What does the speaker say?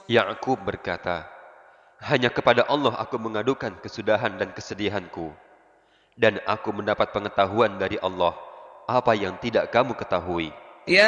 Ya'qub berkata, hanya kepada Allah aku mengadukan kesudahan dan kesedihanku, dan aku mendapat pengetahuan dari Allah apa yang tidak kamu ketahui.